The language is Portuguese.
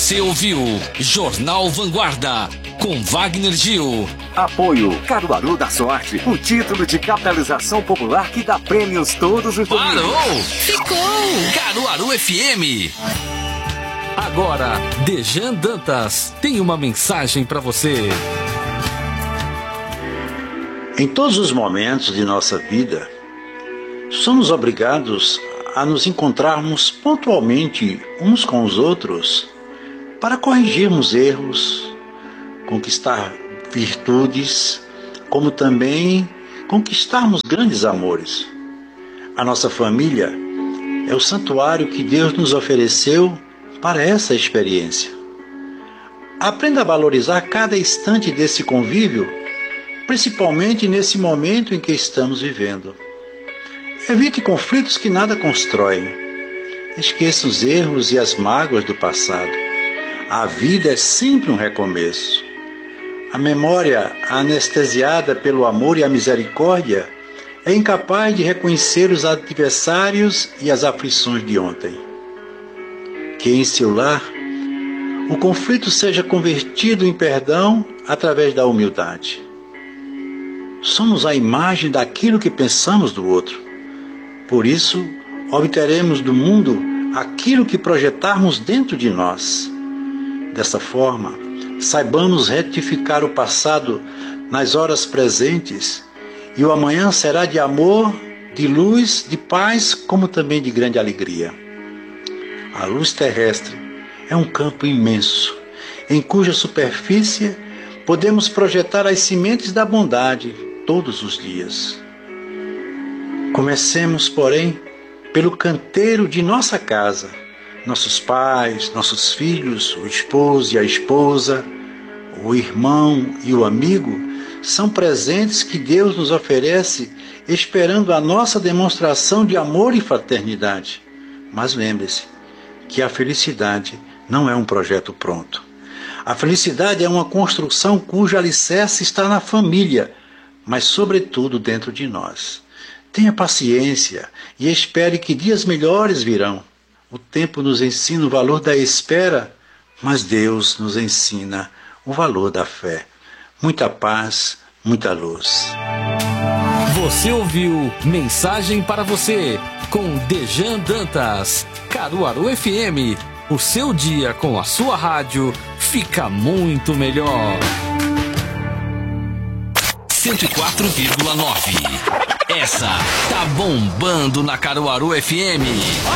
Você ouviu Jornal Vanguarda com Wagner Gil. Apoio Caruaru da Sorte, o título de capitalização popular que dá prêmios todos os domingos. Parou! Ficou! Caruaru FM. Agora, Dejan Dantas tem uma mensagem para você. Em todos os momentos de nossa vida, somos obrigados a nos encontrarmos pontualmente uns com os outros para corrigirmos erros, conquistar virtudes, como também conquistarmos grandes amores. A nossa família é o santuário que Deus nos ofereceu para essa experiência. Aprenda a valorizar cada instante desse convívio, principalmente nesse momento em que estamos vivendo. Evite conflitos que nada constroem. Esqueça os erros e as mágoas do passado. A vida é sempre um recomeço. A memória, anestesiada pelo amor e a misericórdia, é incapaz de reconhecer os adversários e as aflições de ontem. Que em seu lar, o conflito seja convertido em perdão através da humildade. Somos a imagem daquilo que pensamos do outro. Por isso, obteremos do mundo aquilo que projetarmos dentro de nós. Dessa forma, saibamos retificar o passado nas horas presentes, e o amanhã será de amor, de luz, de paz, como também de grande alegria. A luz terrestre é um campo imenso, em cuja superfície podemos projetar as sementes da bondade todos os dias. Comecemos, porém, pelo canteiro de nossa casa. Nossos pais, nossos filhos, o esposo e a esposa, o irmão e o amigo são presentes que Deus nos oferece, esperando a nossa demonstração de amor e fraternidade. Mas lembre-se que a felicidade não é um projeto pronto. A felicidade é uma construção cujo alicerce está na família, mas sobretudo dentro de nós. Tenha paciência e espere que dias melhores virão. O tempo nos ensina o valor da espera, mas Deus nos ensina o valor da fé. Muita paz, muita luz. Você ouviu Mensagem para Você com Dejan Dantas. Caruaru FM, o seu dia com a sua rádio fica muito melhor. 104,9. Essa tá bombando na Caruaru FM.